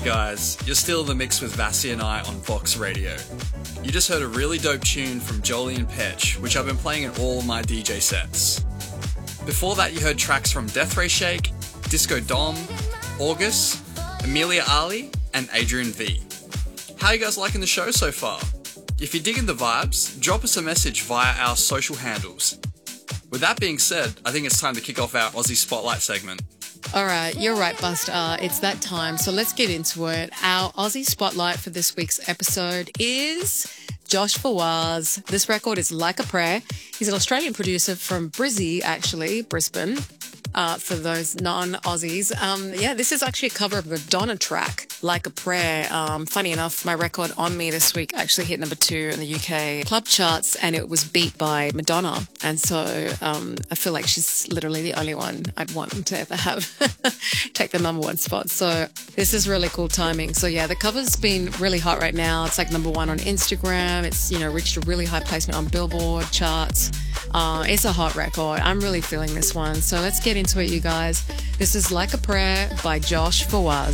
guys, you're still in the mix with Vasi and I on Vox Radio. You just heard a really dope tune from Jolie and Petch, which I've been playing in all my DJ sets. Before that you heard tracks from Death Ray Shake, Disco Dom, August, Amelia Ali, and Adrian V. How are you guys liking the show so far? If you're digging the vibes, drop us a message via our social handles. With that being said, I think it's time to kick off our Aussie Spotlight segment. All right, you're right, Buster. It's that time, so let's get into it. Our Aussie Spotlight for this week's episode is Josh Fawaz. This record is Like a Prayer. He's an Australian producer from Brizzy, actually, Brisbane, for those non-Aussies. This is actually a cover of the Madonna track, Like a Prayer. Funny enough, my record On Me this week actually hit number 2 in the UK club charts, and it was beat by Madonna. And so I feel like she's literally the only one I'd want to ever have take the number 1 spot. So this is really cool timing. So yeah, the cover's been really hot right now. It's like number 1 on Instagram. It's, reached a really high placement on Billboard charts. It's a hot record. I'm really feeling this one. So let's get into it, you guys. This is Like a Prayer by Josh Fawaz.